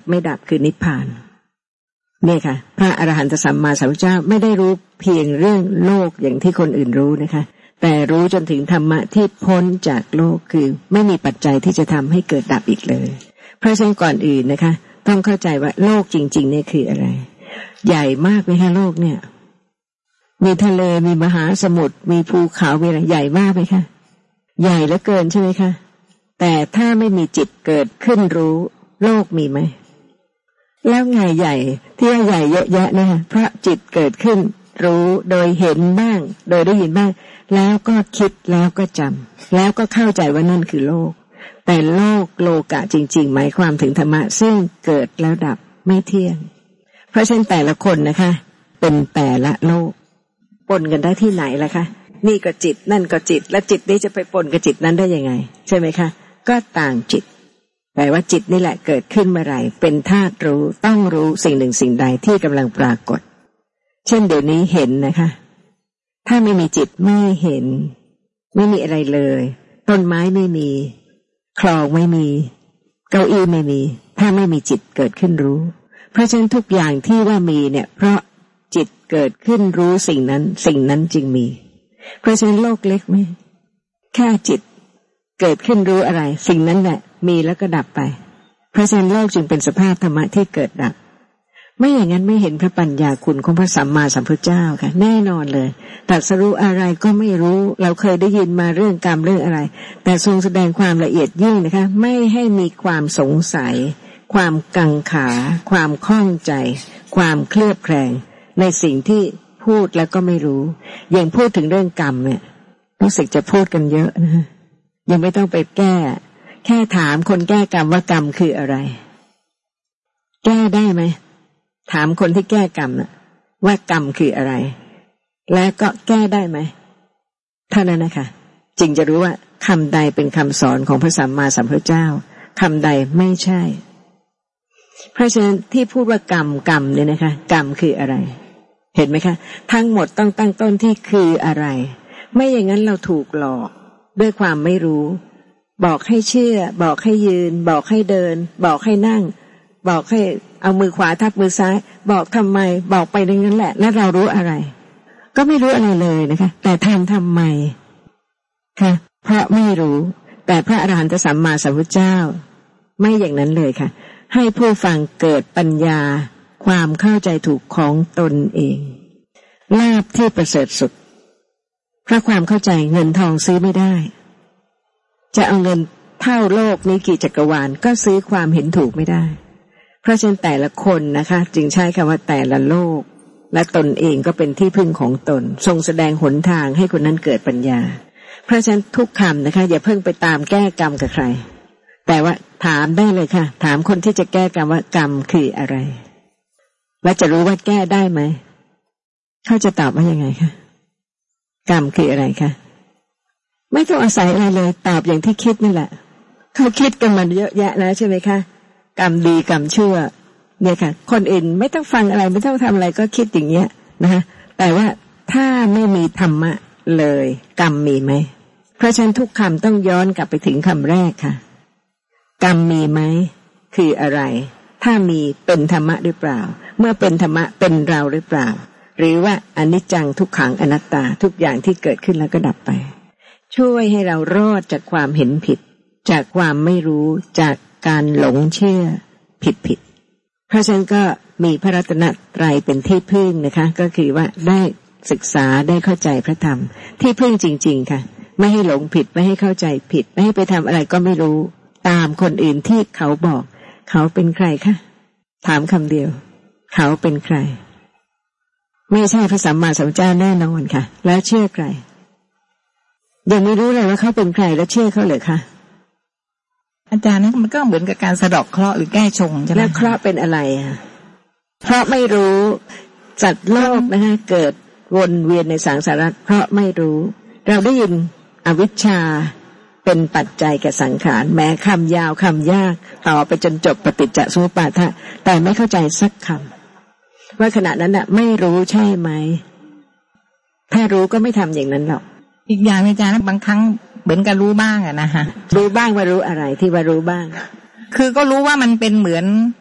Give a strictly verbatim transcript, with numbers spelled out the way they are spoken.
ไม่ดับคือนิพพานนี่ค่ะพระอรหันตสัมมาสัมพุทธเจ้าไม่ได้รู้เพียงเรื่องโลกอย่างที่คนอื่นรู้นะคะแต่รู้จนถึงธรรมะที่พ้นจากโลกคือไม่มีปัจจัยที่จะทำให้เกิดดับอีกเลยเพราะฉะนั้นก่อนอื่นนะคะต้องเข้าใจว่าโลกจริงๆเนี่ยคืออะไรใหญ่มากไหมคะโลกเนี่ยมีทะเลมีมหาสมุทรมีภูเขามีอะไรใหญ่มากไหมคะใหญ่เหลือเกินใช่ไหมคะแต่ถ้าไม่มีจิตเกิดขึ้นรู้โลกมีไหมแล้วไงใหญ่ที่ว่าใหญ่เยอะแยะเนี่ยเพราะจิตเกิดขึ้นรู้โดยเห็นบ้างโดยได้ยินบ้างแล้วก็คิดแล้วก็จำแล้วก็เข้าใจว่านั่นคือโลกแต่โลกโลกะจริงๆหมายความถึงธรรมะซึ่งเกิดแล้วดับไม่เที่ยงเพราะฉะนั้นแต่ละคนนะคะเป็นแต่ละโลกปนกันได้ที่ไหนล่ะคะนี่ก็จิตนั่นก็จิตและจิตนี้จะไปปนกับจิตนั้นได้ยังไงใช่ไหมคะก็ต่างจิตแปลว่าจิตนี่แหละเกิดขึ้นเมื่อไหร่เป็นธาตุรู้ต้องรู้สิ่งหนึ่งสิ่งใดที่กำลังปรากฏเช่นเดี๋ยวนี้เห็นนะคะถ้าไม่มีจิตไม่เห็นไม่มีอะไรเลยต้นไม้ไม่มีคลองไม่มีเก้าอี้ไม่มีถ้าไม่มีจิตเกิดขึ้นรู้เพราะฉะนั้นทุกอย่างที่ว่ามีเนี่ยเพราะจิตเกิดขึ้นรู้สิ่งนั้นสิ่งนั้นจึงมีเพราะฉะนั้นโลกเล็กไหมแค่จิตเกิดขึ้นรู้อะไรสิ่งนั้นแหละมีแล้วก็ดับไปเพราะฉะนั้นโลกจึงเป็นสภาพธรรมะที่เกิดดับไม่อย่างนั้นไม่เห็นพระปัญญาคุณของพระสัมมาสัมพุทธเจ้าค่ะแน่นอนเลยตรัสรู้อะไรก็ไม่รู้เราเคยได้ยินมาเรื่องกรรมเรื่องอะไรแต่ทรงแสดงความละเอียดยิ่งนะคะไม่ให้มีความสงสัยความกังขาความข้องใจความเคลือบแคลงในสิ่งที่พูดแล้วก็ไม่รู้อย่างพูดถึงเรื่องกรรมเนี่ยรู้สึกจะพูดกันเยอะนะยังไม่ต้องไปแก้แค่ถามคนแก้กรรมว่ากรรมคืออะไรแก้ได้ไหมถามคนที่แก้กรรมน่ะว่ากรรมคืออะไรแล้วก็แก้ได้ไหมเท่านั้นนะคะจึงจะรู้ว่าคำใดเป็นคำสอนของพระสัมมาสัมพุทธเจ้าคำใดไม่ใช่เพราะฉะนั้นที่พูดว่ากรรมกรรมเนี่ยนะคะกรรมคืออะไรเห็นไหมคะทั้งหมดต้องตั้งต้นที่คืออะไรไม่อย่างนั้นเราถูกหลอกด้วยความไม่รู้บอกให้เชื่อบอกให้ยืนบอกให้เดินบอกให้นั่งบอกให้เอามือขวาทับมือซ้ายบอกทำไมบอกไปดังนั้นแหละแล้วเรารู้อะไรก็ไม่รู้อะไรเลยนะคะแต่ทำทำไมค่ะเพราะไม่รู้แต่พระอรหันตสัมมาสัมพุทธเจ้าไม่อย่างนั้นเลยค่ะให้ผู้ฟังเกิดปัญญาความเข้าใจถูกของตนเองลาภที่ประเสริฐสุดเพราะความเข้าใจเงินทองซื้อไม่ได้จะเอาเงินเท่าโลกนี้กี่จักรวาลก็ซื้อความเห็นถูกไม่ได้เพราะฉะนั้นแต่ละคนนะคะจึงใช้คำว่าแต่ละโลกและตนเองก็เป็นที่พึ่งของตนทรงแสดงหนทางให้คนนั้นเกิดปัญญาเพราะฉะนั้นทุกคำนะคะอย่าเพิ่งไปตามแก้กรรมกับใครแต่ว่าถามได้เลยค่ะถามคนที่จะแก้กรรมว่ากรรมคืออะไรและจะรู้ว่าแก้ได้ไหมเขาจะตอบว่ายังไงคะกรรมคืออะไรคะไม่ต้องอาศัยอะไรเลยตอบอย่างที่คิดนั่นแหละเขาคิดกันมาเยอะแยะแล้วใช่ไหมคะกรรมดีกรรมชั่วเนี่ยค่ะคนอื่นไม่ต้องฟังอะไรไม่ต้องทำอะไรก็คิดอย่างเงี้ยนะคะแต่ว่าถ้าไม่มีธรรมะเลยกรรมมีไหมเพราะฉะนั้นทุกคำต้องย้อนกลับไปถึงคำแรกค่ะกรรมมีไหมคืออะไรถ้ามีเป็นธรรมะหรือเปล่าเมื่อเป็นธรรมะเป็นเราหรือเปล่าหรือว่าอนิจจังทุกขังอนัตตาทุกอย่างที่เกิดขึ้นแล้วก็ดับไปช่วยให้เรารอดจากความเห็นผิดจากความไม่รู้จากการหลงเชื่อผิดผิดเพราะฉะนั้นก็มีพระรัตนตรัยเป็นที่พึ่งนะคะก็คือว่าได้ศึกษาได้เข้าใจพระธรรมที่พึ่งจริงๆค่ะไม่ให้หลงผิดไม่ให้เข้าใจผิดไม่ให้ไปทำอะไรก็ไม่รู้ตามคนอื่นที่เขาบอกเขาเป็นใครคะถามคำเดียวเขาเป็นใครไม่ใช่พระสัมมาสัมพุทธเจ้าแน่นอนค่ะแล้วเชื่อใครยังไม่รู้เลยว่าเขาเป็นใครแล้วเชื่อเขาเลยค่ะอาจารย์นี่มันก็เหมือนกับการสะเดาะเคราะห์หรือแก้ชงใช่ไหมแล้วเคราะห์เป็นอะไรอ่ะเพราะไม่รู้สัตว์โลกนะคะเกิดวนเวียนในสังสารวัฏเพราะไม่รู้เราได้ยินอวิชชาเป็นปัจจัยแก่สังขารแม้คำยาวคำยากต่อไปจนจบปฏิจจสมุปบาทะแต่ไม่เข้าใจสักคำว่าขณะนั้นน่ะไม่รู้ใช่ไหมถ้ารู้ก็ไม่ทำอย่างนั้นหรอกอีกอย่างอาจารย์บางครั้งเหมือนกับรู้บ้างอะนะฮะรู้บ้างว่ารู้อะไรที่ว่ารู้บ้างคือก็รู้ว่ามันเป็นเหมือน